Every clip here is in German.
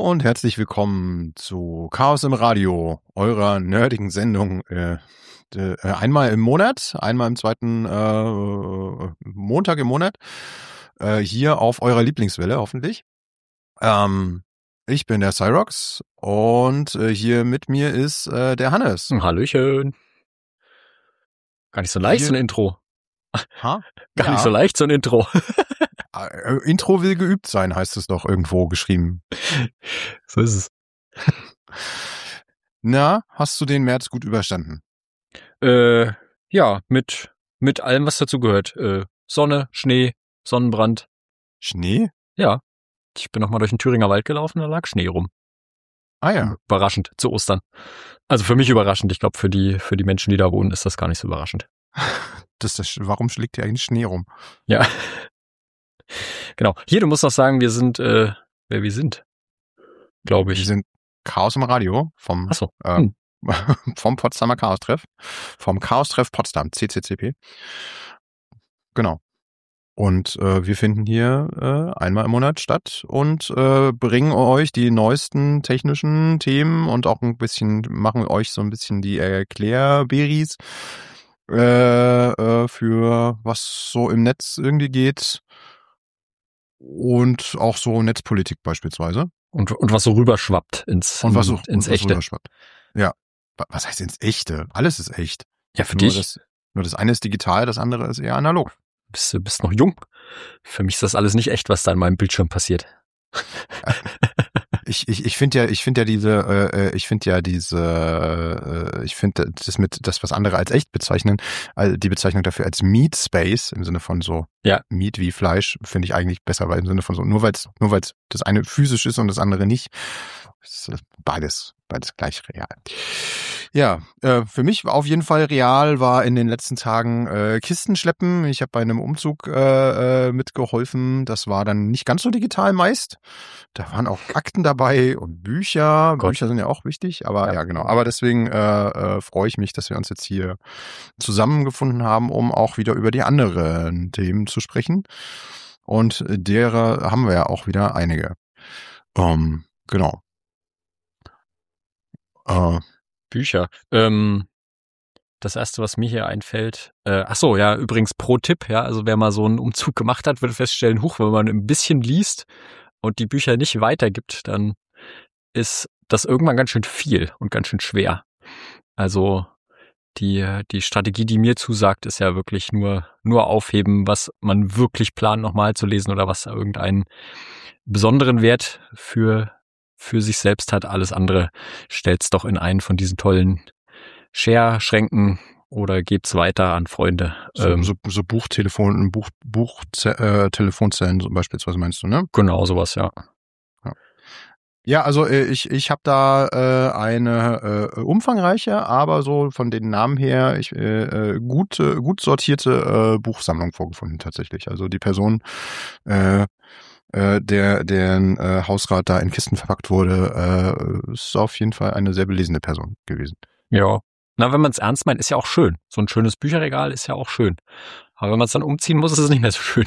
und herzlich willkommen zu Chaos im Radio, eurer nerdigen Sendung. Einmal im Monat, einmal im zweiten Montag im Monat, hier auf eurer Lieblingswelle hoffentlich. Ich bin der Cyrox und hier mit mir ist der Hannes. Hallöchen. Gar nicht so leicht, Hier- so ein Intro. Ha? Gar Ja. nicht so leicht, so ein Intro. Intro will geübt sein, heißt es doch irgendwo geschrieben. So ist es. Na, hast du den März gut überstanden? Ja, mit allem, was dazu gehört. Sonne, Schnee, Sonnenbrand. Schnee? Ja. Ich bin noch mal durch den Thüringer Wald gelaufen, da lag Schnee rum. Ah ja. Überraschend, zu Ostern. Also für mich überraschend. Ich glaube, für die Menschen, die da wohnen, ist das gar nicht so überraschend. Warum schlägt hier eigentlich Schnee rum? Ja. Genau. Hier, du musst noch sagen, wir sind, wer wir sind. Glaube ich. Wir sind Chaos im Radio vom Ach so. vom Potsdamer Chaos-Treff, vom Chaos-Treff Potsdam, CCCP. Genau. Und wir finden hier einmal im Monat statt und bringen euch die neuesten technischen Themen und auch machen euch so ein bisschen die Erklärberis für was so im Netz irgendwie geht und auch so Netzpolitik beispielsweise. Und was so rüberschwappt ins Echte. Rüberschwappt. Ja. Was heißt ins Echte? Alles ist echt. Ja, für Nur dich. Nur das eine ist digital, das andere ist eher analog. Bist noch jung. Für mich ist das alles nicht echt, was da in meinem Bildschirm passiert. Ich finde das, was andere als echt bezeichnen, also die Bezeichnung dafür als Meat Space im Sinne von so Meat wie Fleisch, finde ich eigentlich besser, weil im Sinne von so, nur weil's das eine physisch ist und das andere nicht, ist beides gleich real. Ja, für mich auf jeden Fall real war in den letzten Tagen Kisten schleppen. Ich habe bei einem Umzug mitgeholfen. Das war dann nicht ganz so digital meist. Da waren auch Akten dabei und Bücher. Gott. Bücher sind ja auch wichtig, aber ja genau. Aber deswegen freue ich mich, dass wir uns jetzt hier zusammengefunden haben, um auch wieder über die anderen Themen zu sprechen. Und derer haben wir ja auch wieder einige. Genau. Bücher. Das erste, was mir hier einfällt, ach so, ja, übrigens Pro-Tipp, ja, also wer mal so einen Umzug gemacht hat, wird feststellen, wenn man ein bisschen liest und die Bücher nicht weitergibt, dann ist das irgendwann ganz schön viel und ganz schön schwer. Also die Strategie, die mir zusagt, ist ja wirklich nur aufheben, was man wirklich plant, nochmal zu lesen oder was irgendeinen besonderen Wert für sich selbst hat. Alles andere stellt's doch in einen von diesen tollen Share-Schränken oder gebt's weiter an Freunde. So Buchtelefonzellen so beispielsweise meinst du, ne? Genau, sowas, ja. Ja, also ich habe da eine umfangreiche, aber so von den Namen her gut sortierte Buchsammlung vorgefunden tatsächlich. Also die Person, deren Hausrat da in Kisten verpackt wurde, ist auf jeden Fall eine sehr belesene Person gewesen. Ja. Na, wenn man es ernst meint, ist ja auch schön. So ein schönes Bücherregal ist ja auch schön. Aber wenn man es dann umziehen muss, ist es nicht mehr so schön.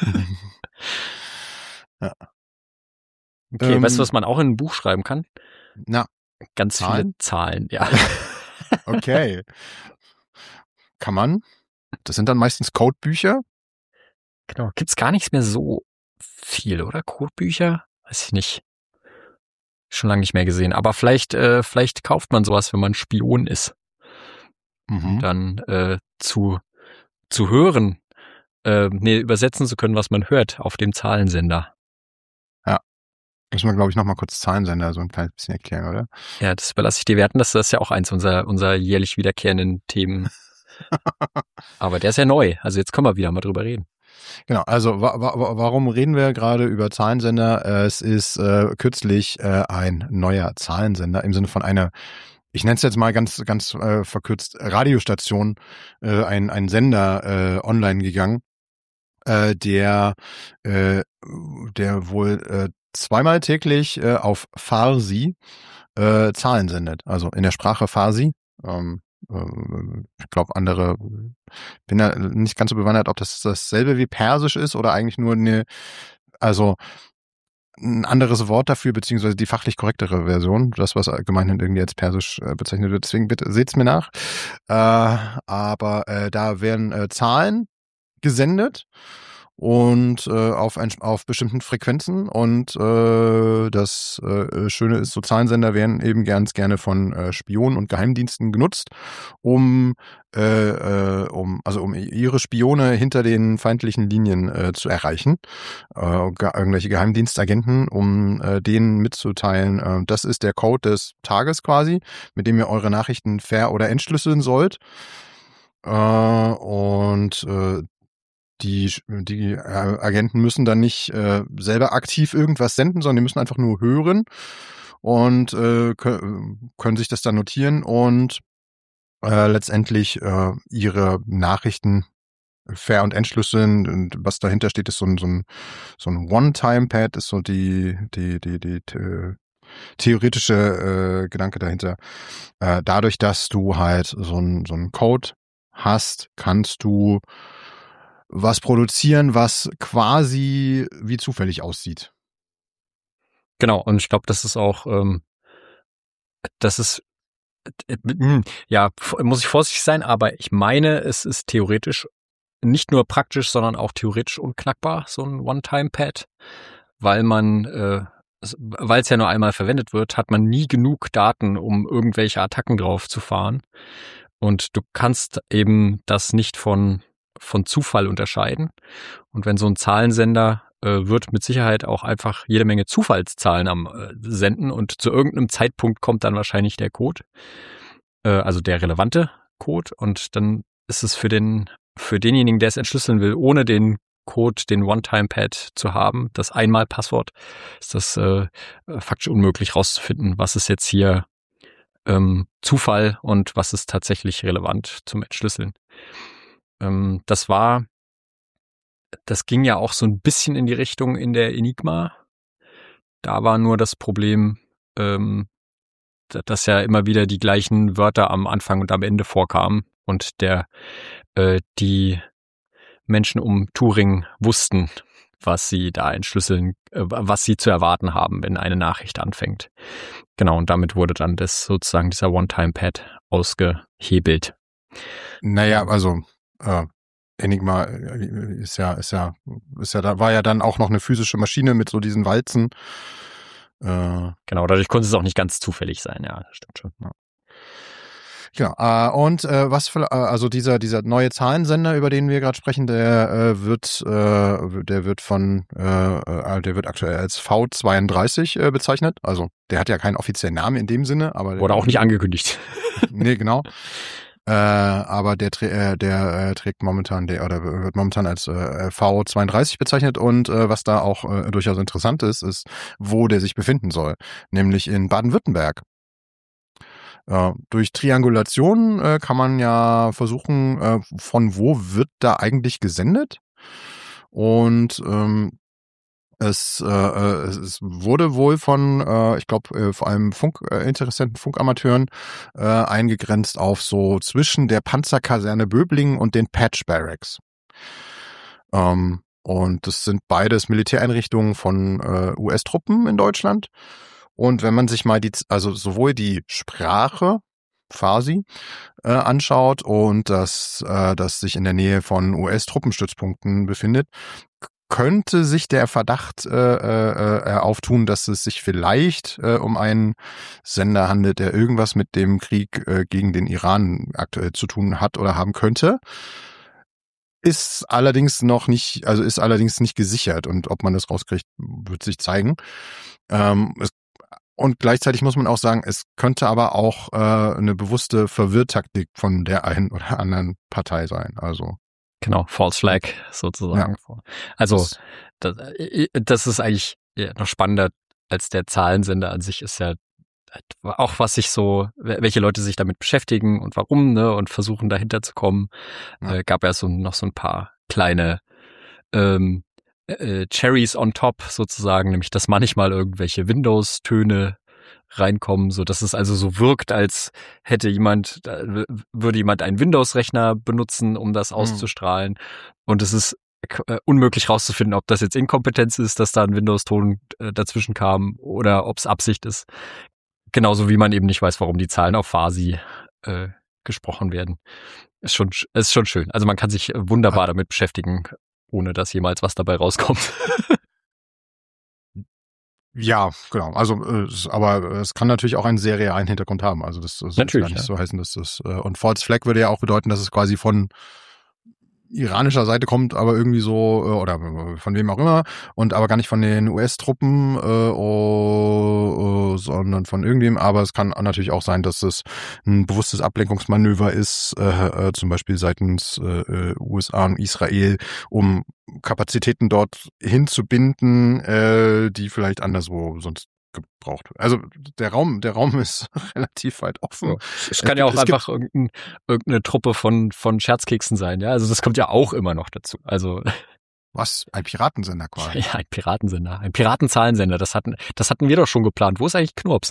Ja. Okay, weißt du, was man auch in ein Buch schreiben kann? Na, ganz Zahlen? viele Zahlen, ja. Okay. Kann man? Das sind dann meistens Codebücher. Genau. Gibt's gar nichts mehr so viel, oder? Codebücher? Weiß ich nicht. Schon lange nicht mehr gesehen. Aber vielleicht kauft man sowas, wenn man Spion ist. Mhm. Dann zu hören, übersetzen zu können, was man hört auf dem Zahlensender. Ja. Müssen wir, glaube ich, noch mal kurz Zahlensender so ein kleines bisschen erklären, oder? Ja, das überlasse ich dir. Wir hatten das ist ja auch eins unserer jährlich wiederkehrenden Themen. Aber der ist ja neu. Also jetzt können wir wieder mal drüber reden. Genau, also warum reden wir gerade über Zahlensender? Es ist kürzlich ein neuer Zahlensender im Sinne von einer, ich nenne es jetzt mal ganz verkürzt, Radiostation, ein Sender online gegangen, der wohl zweimal täglich auf Farsi Zahlen sendet, also in der Sprache Farsi. Ich glaube, bin da nicht ganz so bewandert, ob das dasselbe wie Persisch ist oder eigentlich nur ein anderes Wort dafür, beziehungsweise die fachlich korrektere Version, das, was gemeinhin irgendwie als Persisch bezeichnet wird. Deswegen bitte seht's mir nach. Aber da werden Zahlen gesendet und auf bestimmten Frequenzen, und das Schöne ist, so Zahlensender werden eben ganz gerne von Spionen und Geheimdiensten genutzt, um ihre Spione hinter den feindlichen Linien zu erreichen, irgendwelche Geheimdienstagenten, um denen mitzuteilen, das ist der Code des Tages quasi, mit dem ihr eure Nachrichten ver- oder entschlüsseln sollt. Die Agenten müssen dann nicht selber aktiv irgendwas senden, sondern die müssen einfach nur hören und können sich das dann notieren und letztendlich ihre Nachrichten ver- und entschlüsseln. Und was dahinter steht, ist so ein One-Time-Pad, ist so die theoretische Gedanke dahinter. Dadurch, dass du halt so einen Code hast, kannst du was produzieren, was quasi wie zufällig aussieht. Genau, und ich glaube, das ist auch, muss ich vorsichtig sein, aber ich meine, es ist theoretisch nicht nur praktisch, sondern auch theoretisch unknackbar, so ein One-Time-Pad, weil es ja nur einmal verwendet wird, hat man nie genug Daten, um irgendwelche Attacken drauf zu fahren. Und du kannst eben das nicht von Zufall unterscheiden. Und wenn so ein Zahlensender wird mit Sicherheit auch einfach jede Menge Zufallszahlen am senden, und zu irgendeinem Zeitpunkt kommt dann wahrscheinlich der Code, also der relevante Code, und dann ist es für denjenigen, der es entschlüsseln will, ohne den Code, den One-Time-Pad zu haben, das Einmal-Passwort, ist das faktisch unmöglich rauszufinden, was ist jetzt hier Zufall und was ist tatsächlich relevant zum Entschlüsseln. Das ging ja auch so ein bisschen in die Richtung in der Enigma. Da war nur das Problem, dass ja immer wieder die gleichen Wörter am Anfang und am Ende vorkamen und die Menschen um Turing wussten, was sie da entschlüsseln, was sie zu erwarten haben, wenn eine Nachricht anfängt. Genau, und damit wurde dann sozusagen dieser One-Time-Pad ausgehebelt. Naja, also Enigma war ja dann auch noch eine physische Maschine mit so diesen Walzen. Genau, dadurch konnte es auch nicht ganz zufällig sein, ja, das stimmt schon. Ja. Ja, und also dieser neue Zahlensender, über den wir gerade sprechen, der wird aktuell als V32 bezeichnet. Also der hat ja keinen offiziellen Namen in dem Sinne, aber wurde auch nicht angekündigt. Nee, genau. Aber der trägt momentan wird momentan als V32 bezeichnet, und was da auch durchaus interessant ist, wo der sich befinden soll, nämlich in Baden-Württemberg. Durch Triangulation kann man ja versuchen, von wo wird da eigentlich gesendet, und es wurde wohl von, ich glaube, vor allem Interessenten Funkamateuren eingegrenzt auf so zwischen der Panzerkaserne Böblingen und den Patch Barracks. Und das sind beides Militäreinrichtungen von US-Truppen in Deutschland. Und wenn man sich mal also sowohl die Sprache, Farsi, anschaut und das sich in der Nähe von US-Truppenstützpunkten befindet, könnte sich der Verdacht auftun, dass es sich vielleicht um einen Sender handelt, der irgendwas mit dem Krieg gegen den Iran aktuell zu tun hat oder haben könnte. Ist allerdings nicht gesichert, und ob man das rauskriegt, wird sich zeigen. Und gleichzeitig muss man auch sagen, es könnte aber auch eine bewusste Verwirrtaktik von der einen oder anderen Partei sein. Also genau, False Flag sozusagen. Ja. Also das ist eigentlich noch spannender als der Zahlensender an sich, ist ja auch welche Leute sich damit beschäftigen und warum, ne, und versuchen dahinter zu kommen. Ja. Gab ja noch so ein paar kleine Cherries on top sozusagen, nämlich dass manchmal irgendwelche Windows-Töne reinkommen, so dass es also so wirkt, als würde jemand einen Windows-Rechner benutzen, um das auszustrahlen. Und es ist unmöglich rauszufinden, ob das jetzt Inkompetenz ist, dass da ein Windows-Ton dazwischen kam oder ob es Absicht ist. Genauso wie man eben nicht weiß, warum die Zahlen auf Farsi gesprochen werden. Ist schon schön. Also man kann sich wunderbar damit beschäftigen, ohne dass jemals was dabei rauskommt. Ja, genau. Also, aber es kann natürlich auch einen sehr realen Hintergrund haben. Also das natürlich, gar nicht so heißen, dass das und False Flag würde ja auch bedeuten, dass es quasi von iranischer Seite kommt, aber irgendwie so oder von wem auch immer und aber gar nicht von den US-Truppen, sondern von irgendwem. Aber es kann natürlich auch sein, dass es ein bewusstes Ablenkungsmanöver ist, zum Beispiel seitens USA und Israel, um Kapazitäten dort hinzubinden, die vielleicht anderswo sonst gebraucht. Also der Raum ist relativ weit offen. Ja. Es kann ja auch einfach irgendeine Truppe von Scherzkeksen sein, ja. Also das kommt ja auch immer noch dazu. Also was? Ein Piratensender quasi? Ja, ein Piratensender, ein Piratenzahlensender. Das hatten wir doch schon geplant. Wo ist eigentlich Knurps?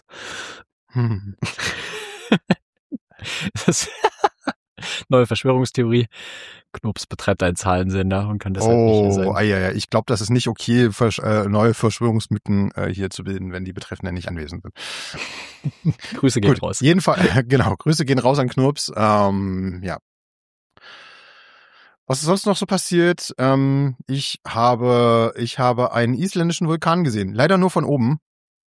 Neue Verschwörungstheorie. Knurps betreibt einen Zahlensender und kann deshalb nicht hier sein. Ja. Ich glaube, das ist nicht okay, neue Verschwörungsmythen hier zu bilden, wenn die Betreffenden nicht anwesend sind. Grüße gehen raus. Jedenfalls, genau, Grüße gehen raus an Knurps. Ja. Was ist sonst noch so passiert? Ich habe einen isländischen Vulkan gesehen. Leider nur von oben.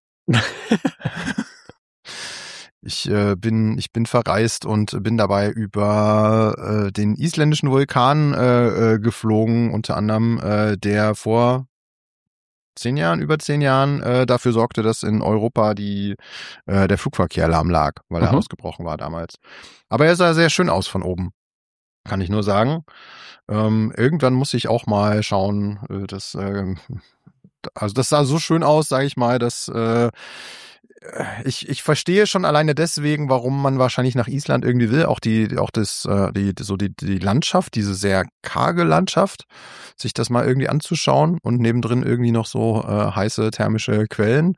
Ich bin verreist und bin dabei über den isländischen Vulkan geflogen, unter anderem, der vor über 10 Jahren dafür sorgte, dass in Europa der Flugverkehr lahm lag, weil er ausgebrochen war damals. Aber er sah sehr schön aus von oben, kann ich nur sagen. Irgendwann muss ich auch mal schauen, also das sah so schön aus, sage ich mal, dass ich verstehe schon alleine deswegen, warum man wahrscheinlich nach Island irgendwie will, auch die Landschaft, diese sehr karge Landschaft, sich das mal irgendwie anzuschauen und nebendrin irgendwie noch so heiße thermische Quellen.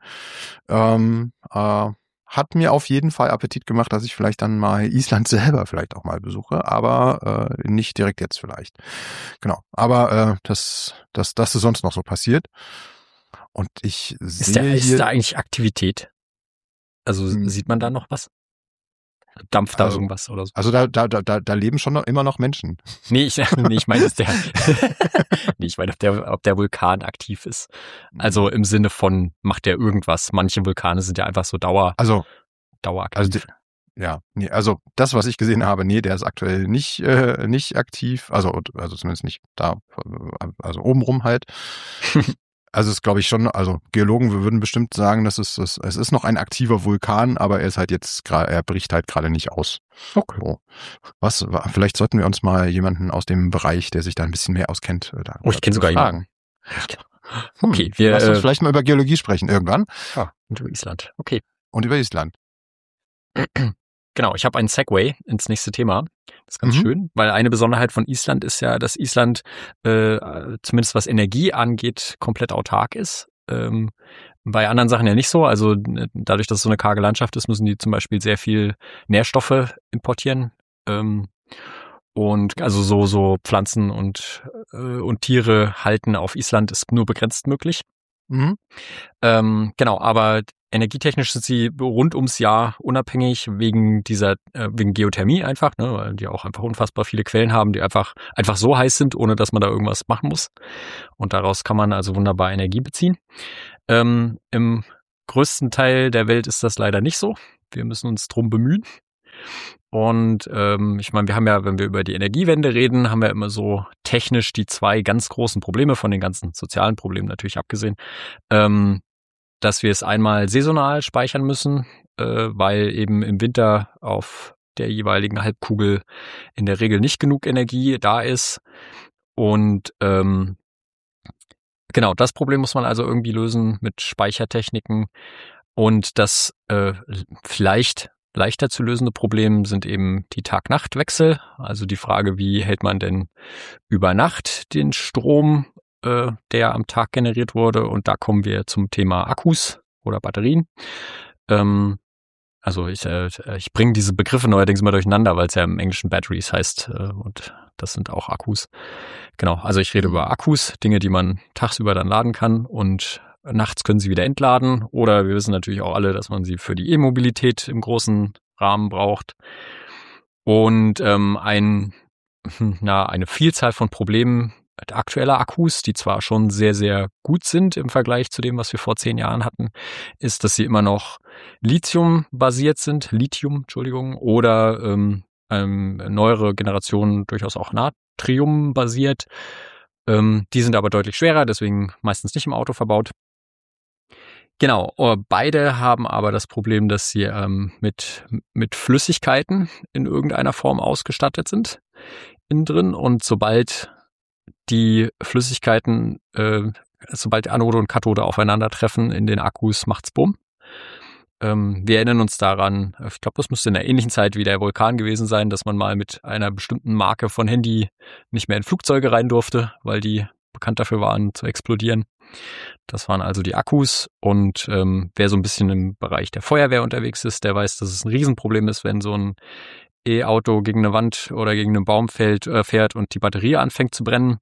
Hat mir auf jeden Fall Appetit gemacht, dass ich vielleicht dann mal Island selber vielleicht auch mal besuche, aber nicht direkt jetzt vielleicht. Genau. Aber das ist sonst noch so passiert. Und ich sehe ist da eigentlich Aktivität? Also sieht man da noch was? Dampft da irgendwas oder so? Also da leben schon immer noch Menschen. Nee, ich meine, ob der Vulkan aktiv ist. Also im Sinne von, macht der irgendwas? Manche Vulkane sind ja einfach so daueraktiv. Also das, was ich gesehen habe, der ist aktuell nicht aktiv. Also zumindest nicht da, also obenrum halt. Also es glaube ich schon, also Geologen würden bestimmt sagen, es ist noch ein aktiver Vulkan, aber er ist halt er bricht halt gerade nicht aus. Okay. So. Vielleicht sollten wir uns mal jemanden aus dem Bereich, der sich da ein bisschen mehr auskennt, ich kenne sogar jemanden. Okay, lass uns vielleicht mal über Geologie sprechen irgendwann. Ja, und über Island. Okay. Und über Island. Genau, ich habe einen Segway ins nächste Thema. Das ist ganz schön, weil eine Besonderheit von Island ist ja, dass Island zumindest was Energie angeht, komplett autark ist. Bei anderen Sachen ja nicht so. Also dadurch, dass es so eine karge Landschaft ist, müssen die zum Beispiel sehr viel Nährstoffe importieren. Und also so Pflanzen und Tiere halten auf Island ist nur begrenzt möglich. Genau, aber energietechnisch sind sie rund ums Jahr unabhängig wegen Geothermie einfach, ne, weil die auch einfach unfassbar viele Quellen haben, die einfach so heiß sind, ohne dass man da irgendwas machen muss. Und daraus kann man also wunderbar Energie beziehen. Im größten Teil der Welt ist das leider nicht so. Wir müssen uns drum bemühen. Und ich meine, wir haben ja, wenn wir über die Energiewende reden, haben wir immer so technisch die 2 ganz großen Probleme, von den ganzen sozialen Problemen natürlich abgesehen, dass wir es einmal saisonal speichern müssen, weil eben im Winter auf der jeweiligen Halbkugel in der Regel nicht genug Energie da ist. Und genau, das Problem muss man also irgendwie lösen mit Speichertechniken. Und das vielleicht leichter zu lösende Problem sind eben die Tag-Nacht-Wechsel. Also die Frage, wie hält man denn über Nacht den Strom, der am Tag generiert wurde. Und da kommen wir zum Thema Akkus oder Batterien. Also ich bringe diese Begriffe neuerdings immer durcheinander, weil es ja im Englischen Batteries heißt. Und Das sind auch Akkus. Genau, also ich rede über Akkus, Dinge, die man tagsüber dann laden kann und nachts können sie wieder entladen. Oder wir wissen natürlich auch alle, dass man sie für die E-Mobilität im großen Rahmen braucht. Und eine Vielzahl von Problemen aktueller Akkus, die zwar schon sehr, sehr gut sind im Vergleich zu dem, was wir vor 10 Jahren hatten, ist, dass sie immer noch Lithium, oder neuere Generationen durchaus auch Natrium basiert. Die sind aber deutlich schwerer, deswegen meistens nicht im Auto verbaut. Genau, beide haben aber das Problem, dass sie mit Flüssigkeiten in irgendeiner Form ausgestattet sind innen drin, und sobald die Flüssigkeiten, sobald Anode und Kathode aufeinandertreffen in den Akkus, macht's Bumm. Wir erinnern uns daran, ich glaube, das müsste in der ähnlichen Zeit wie der Vulkan gewesen sein, dass man mal mit einer bestimmten Marke von Handy nicht mehr in Flugzeuge rein durfte, weil die bekannt dafür waren zu explodieren. Das waren also die Akkus, und wer so ein bisschen im Bereich der Feuerwehr unterwegs ist, der weiß, dass es ein Riesenproblem ist, wenn so ein E-Auto gegen eine Wand oder gegen einen Baum fährt und die Batterie anfängt zu brennen.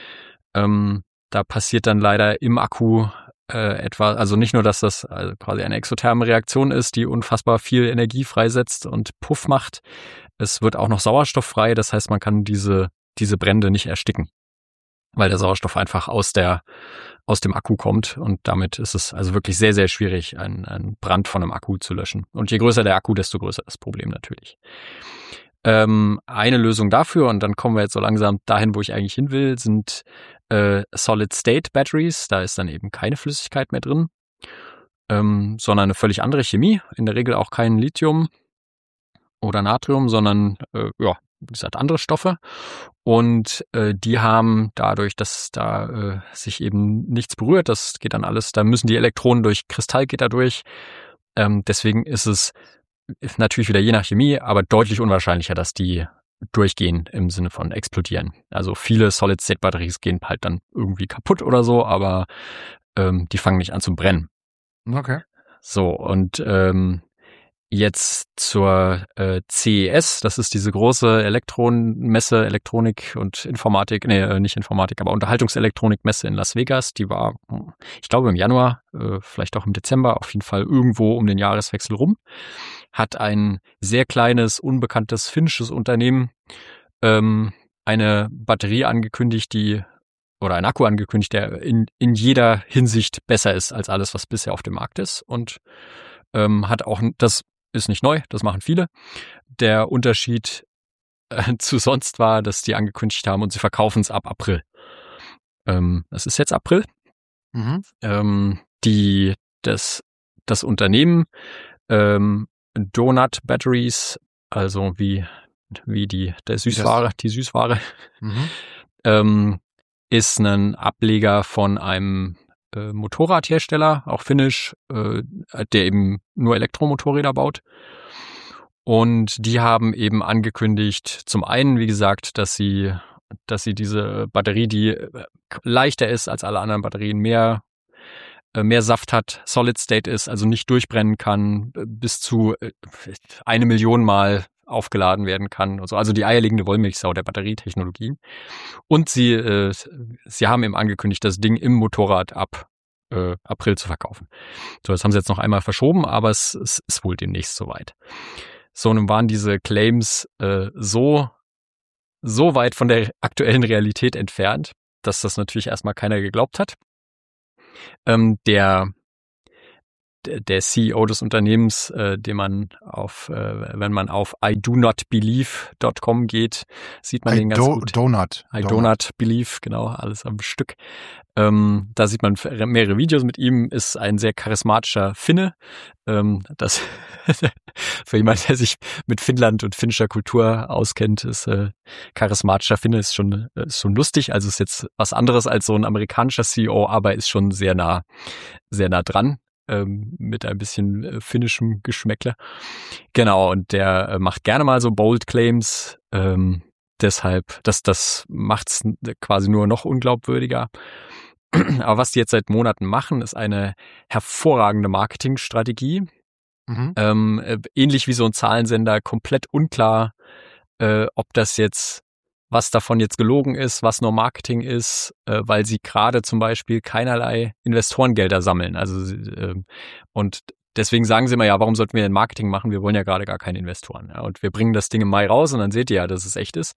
Da passiert dann leider im Akku etwas, also nicht nur, dass das quasi eine exotherme Reaktion ist, die unfassbar viel Energie freisetzt und Puff macht, es wird auch noch Sauerstoff frei, das heißt, man kann diese Brände nicht ersticken, weil der Sauerstoff einfach aus dem Akku kommt, und damit ist es also wirklich sehr, sehr schwierig, einen Brand von einem Akku zu löschen. Und je größer der Akku, desto größer das Problem natürlich. Eine Lösung dafür, und dann kommen wir jetzt so langsam dahin, wo ich eigentlich hin will, sind Solid-State-Batteries. Da ist dann eben keine Flüssigkeit mehr drin, sondern eine völlig andere Chemie. In der Regel auch kein Lithium oder Natrium, sondern wie gesagt, andere Stoffe. Und die haben dadurch, dass da sich eben nichts berührt, das geht dann alles, da müssen die Elektronen durch Kristallgitter durch. Deswegen ist es natürlich wieder je nach Chemie, aber deutlich unwahrscheinlicher, dass die durchgehen im Sinne von explodieren. Also viele Solid-State-Batteries gehen halt dann irgendwie kaputt oder so, aber die fangen nicht an zu brennen. Okay. So, und jetzt zur CES, das ist diese große Elektronenmesse, Elektronik und Informatik, nicht Informatik, aber Unterhaltungselektronikmesse in Las Vegas. Die war, ich glaube, im Januar, vielleicht auch im Dezember, auf jeden Fall irgendwo um den Jahreswechsel rum. Hat ein sehr kleines, unbekanntes finnisches Unternehmen eine Batterie angekündigt, oder ein Akku angekündigt, der in jeder Hinsicht besser ist als alles, was bisher auf dem Markt ist, und hat auch, das ist nicht neu, das machen viele. Der Unterschied zu sonst war, dass die angekündigt haben, und sie verkaufen es ab April. Es ist jetzt April. Mhm. Das Unternehmen Donut Batteries, also wie die Süßware, ist ein Ableger von einem Motorradhersteller, auch finnisch, der eben nur Elektromotorräder baut. Und die haben eben angekündigt, zum einen, wie gesagt, dass sie diese Batterie, die leichter ist als alle anderen Batterien, mehr Saft hat, Solid State ist, also nicht durchbrennen kann, bis zu 1 Million Mal aufgeladen werden kann und so. Also die eierlegende Wollmilchsau der Batterietechnologie. Und sie haben eben angekündigt, das Ding im Motorrad ab April zu verkaufen. So, das haben sie jetzt noch einmal verschoben, aber es ist wohl demnächst soweit. So, nun waren diese Claims so weit von der aktuellen Realität entfernt, dass das natürlich erstmal keiner geglaubt hat. Der CEO des Unternehmens, den man wenn man auf idonotbelieve.com geht, sieht man den ganz gut. Idonotbelieve, genau, alles am Stück. Da sieht man mehrere Videos mit ihm, ist ein sehr charismatischer Finne. Das für jemanden, der sich mit Finnland und finnischer Kultur auskennt, ist charismatischer Finne ist schon lustig. Also ist jetzt was anderes als so ein amerikanischer CEO, aber ist schon sehr nah dran. Mit ein bisschen finnischem Geschmäckle. Genau, und der macht gerne mal so bold Claims, deshalb, das macht's quasi nur noch unglaubwürdiger. Aber was die jetzt seit Monaten machen, ist eine hervorragende Marketingstrategie. Ähnlich wie so ein Zahlensender, komplett unklar, ob das jetzt was davon jetzt gelogen ist, was nur Marketing ist, weil sie gerade zum Beispiel keinerlei Investorengelder sammeln. Also und deswegen sagen sie immer, ja, warum sollten wir denn Marketing machen? Wir wollen ja gerade gar keine Investoren. Ja, und wir bringen das Ding im Mai raus und dann seht ihr ja, dass es echt ist.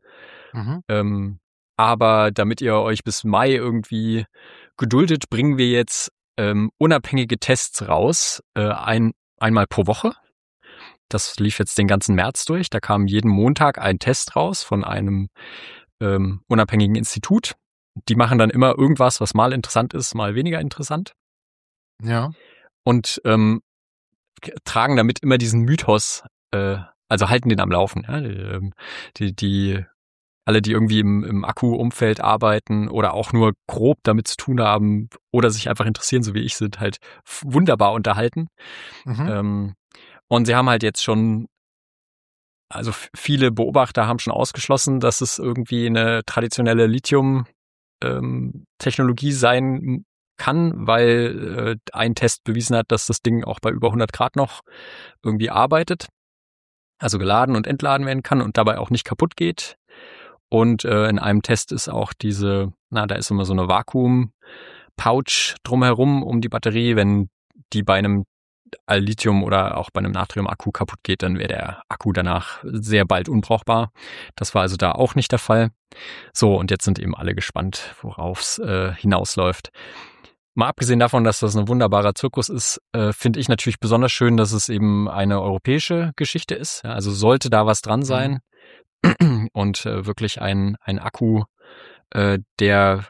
Aber damit ihr euch bis Mai irgendwie geduldet, bringen wir jetzt unabhängige Tests raus, einmal pro Woche. Das lief jetzt den ganzen März durch. Da kam jeden Montag ein Test raus von einem unabhängigen Institut. Die machen dann immer irgendwas, was mal interessant ist, mal weniger interessant. Ja. Und tragen damit immer diesen Mythos, also halten den am Laufen. Ja? Die alle, die irgendwie im Akku-Umfeld arbeiten oder auch nur grob damit zu tun haben oder sich einfach interessieren, so wie ich, sind halt wunderbar unterhalten. Und sie haben halt jetzt schon, also viele Beobachter haben schon ausgeschlossen, dass es irgendwie eine traditionelle Lithium-Technologie sein kann, weil ein Test bewiesen hat, dass das Ding auch bei über 100 Grad noch irgendwie arbeitet, also geladen und entladen werden kann und dabei auch nicht kaputt geht. Und in einem Test ist auch da ist immer so eine Vakuum-Pouch drumherum um die Batterie. Wenn die bei einem Lithium oder auch bei einem Natrium-Akku kaputt geht, dann wäre der Akku danach sehr bald unbrauchbar. Das war also da auch nicht der Fall. So, und jetzt sind eben alle gespannt, worauf es hinausläuft. Mal abgesehen davon, dass das ein wunderbarer Zirkus ist, finde ich natürlich besonders schön, dass es eben eine europäische Geschichte ist. Ja, also sollte da was dran sein und wirklich ein Akku, der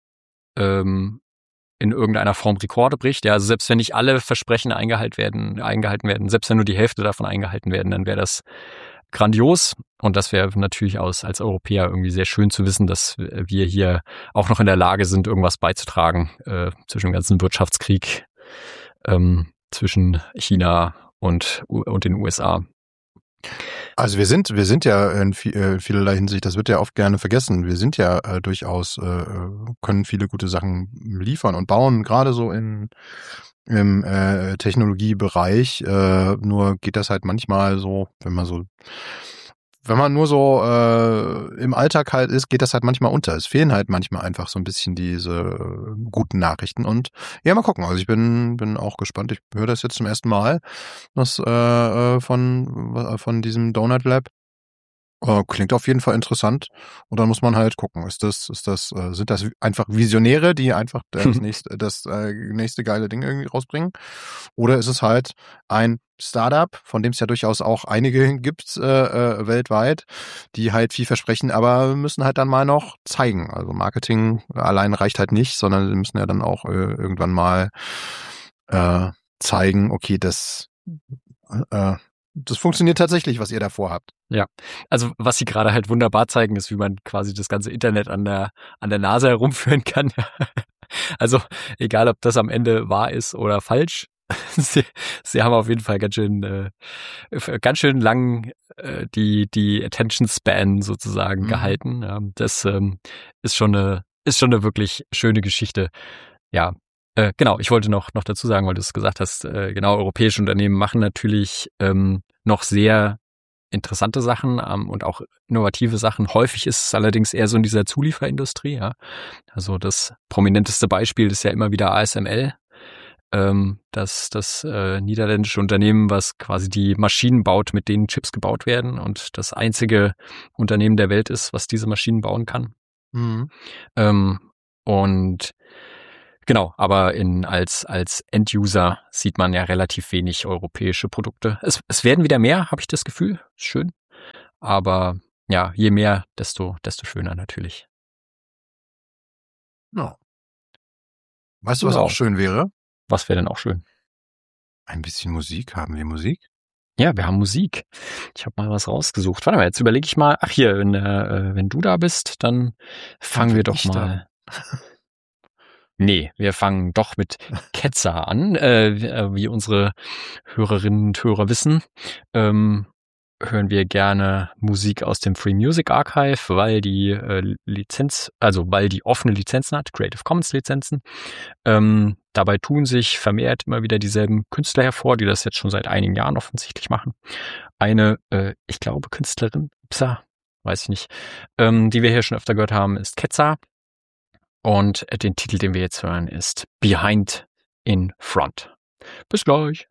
in irgendeiner Form Rekorde bricht. Ja, also selbst wenn nicht alle Versprechen eingehalten werden, selbst wenn nur die Hälfte davon eingehalten werden, dann wäre das grandios. Und das wäre natürlich als Europäer irgendwie sehr schön zu wissen, dass wir hier auch noch in der Lage sind, irgendwas beizutragen zwischen dem ganzen Wirtschaftskrieg zwischen China und den USA. Also wir sind ja in vielerlei Hinsicht, das wird ja oft gerne vergessen, wir sind ja durchaus, können viele gute Sachen liefern und bauen, gerade so im Technologiebereich, nur geht das halt manchmal so, wenn man nur so im Alltag halt ist, geht das halt manchmal unter. Es fehlen halt manchmal einfach so ein bisschen diese guten Nachrichten. Und ja, mal gucken. Also ich bin auch gespannt. Ich höre das jetzt zum ersten Mal, was von diesem Donut Lab. Klingt auf jeden Fall interessant. Und dann muss man halt gucken, sind das einfach Visionäre, die einfach das nächste geile Ding irgendwie rausbringen? Oder ist es halt ein Startup, von dem es ja durchaus auch einige gibt weltweit, die halt viel versprechen, aber müssen halt dann mal noch zeigen. Also Marketing allein reicht halt nicht, sondern sie müssen ja dann auch irgendwann mal zeigen, okay, das funktioniert tatsächlich, was ihr davor habt. Ja, also was sie gerade halt wunderbar zeigen, ist, wie man quasi das ganze Internet an der Nase herumführen kann. Also egal, ob das am Ende wahr ist oder falsch, sie haben auf jeden Fall ganz schön lang die Attention Span sozusagen gehalten. Ja, das ist schon eine wirklich schöne Geschichte. Ja. Genau, ich wollte noch dazu sagen, weil du es gesagt hast, genau, europäische Unternehmen machen natürlich noch sehr interessante Sachen und auch innovative Sachen. Häufig ist es allerdings eher so in dieser Zulieferindustrie. Ja. Also das prominenteste Beispiel ist ja immer wieder ASML, das niederländische Unternehmen, was quasi die Maschinen baut, mit denen Chips gebaut werden und das einzige Unternehmen der Welt ist, was diese Maschinen bauen kann. Und genau, aber als End-User sieht man ja relativ wenig europäische Produkte. Es werden wieder mehr, habe ich das Gefühl. Ist schön. Aber ja, je mehr, desto schöner natürlich. Ja. Weißt du, was auch schön wäre? Was wäre denn auch schön? Ein bisschen Musik. Haben wir Musik? Ja, wir haben Musik. Ich habe mal was rausgesucht. Warte mal, jetzt überlege ich mal. Ach hier, wenn du da bist, dann fangen wir doch mal. Nee, wir fangen doch mit Ketzer an. Wie unsere Hörerinnen und Hörer wissen, hören wir gerne Musik aus dem Free Music Archive, weil die weil die offene Lizenzen hat, Creative Commons Lizenzen. Dabei tun sich vermehrt immer wieder dieselben Künstler hervor, die das jetzt schon seit einigen Jahren offensichtlich machen. Eine, ich glaube, Künstlerin, weiß ich nicht, die wir hier schon öfter gehört haben, ist Ketza. Und den Titel, den wir jetzt hören, ist Behind in Front. Bis gleich.